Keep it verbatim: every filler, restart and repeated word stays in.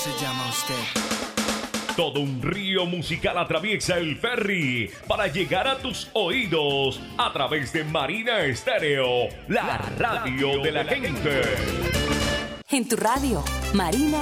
se llama usted? Todo un río musical atraviesa el ferry para llegar a tus oídos a través de Marina Estéreo, la radio de la gente. En tu radio, Marina